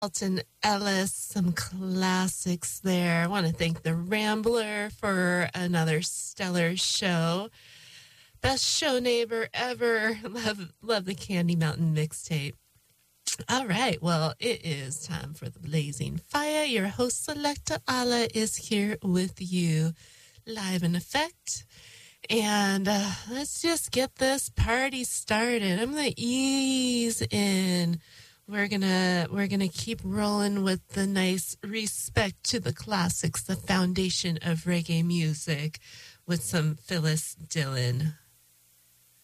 Alton Ellis, some classics there. I want to thank the Rambler for another stellar show. Best show neighbor ever. Love the Candy Mountain mixtape. All right, well, it is time for the Blazing Fire. Your host, Selecta Allah, is here with you, live in effect. And let's just get this party started. I'm gonna ease in. We're gonna keep rolling with the nice respect to the classics, the foundation of reggae music, with some Phyllis Dillon.